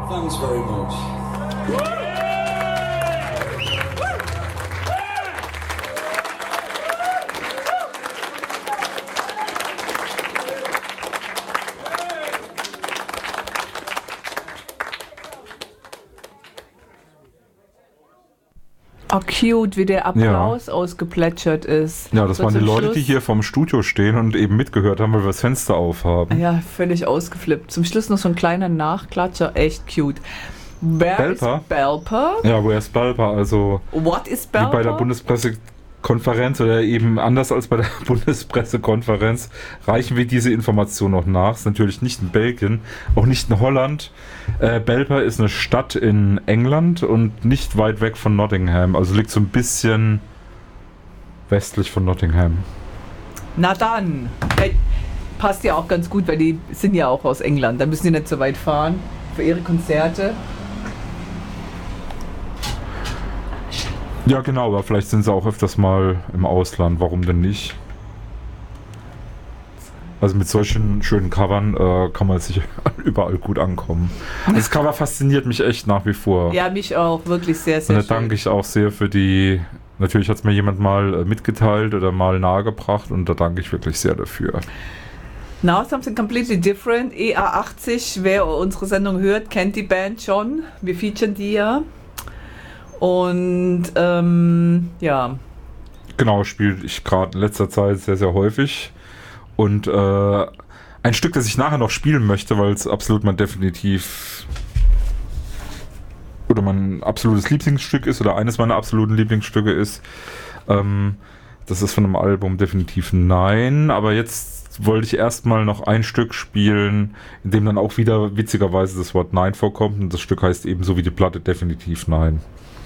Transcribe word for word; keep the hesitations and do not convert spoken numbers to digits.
Thanks very much. Oh, cute, wie der Applaus ja. ausgeplätschert ist. Ja, das so waren die Leute, Schluss. die hier vom Studio stehen und eben mitgehört haben, weil wir das Fenster aufhaben. Ja, völlig ausgeflippt. Zum Schluss noch so ein kleiner Nachklatscher, echt cute. Wer Belper? ist Belper? Ja, wer ist Belper? Also, What is Belper? Wie bei der Bundespressekonferenz oder eben anders als bei der Bundespressekonferenz reichen wir diese Information noch nach. Das ist natürlich nicht in Belgien, auch nicht in Holland. Äh, Belper ist eine Stadt in England und nicht weit weg von Nottingham. Also liegt so ein bisschen westlich von Nottingham. Na dann. Hey, passt ja auch ganz gut, weil die sind ja auch aus England. Da müssen die nicht so weit fahren für ihre Konzerte. Ja genau, aber vielleicht sind sie auch öfters mal im Ausland. Warum denn nicht? Also mit solchen schönen Covern äh, kann man sich überall gut ankommen. Das Cover fasziniert mich echt nach wie vor. Ja, mich auch. Wirklich sehr, sehr schön. Und da schön. danke ich auch sehr für die... Natürlich hat es mir jemand mal äh, mitgeteilt oder mal nahegebracht und da danke ich wirklich sehr dafür. Now something completely different. E A achtzig, wer unsere Sendung hört, kennt die Band schon. Wir featuren die ja. Und ähm, ja. Genau, spiele ich gerade in letzter Zeit sehr, sehr häufig. Und äh, ein Stück, das ich nachher noch spielen möchte, weil es absolut mein definitiv oder mein absolutes Lieblingsstück ist oder eines meiner absoluten Lieblingsstücke ist. Ähm, das ist von einem Album definitiv Nein, aber jetzt wollte ich erstmal noch ein Stück spielen, in dem dann auch wieder witzigerweise das Wort Nein vorkommt und das Stück heißt ebenso wie die Platte definitiv Nein.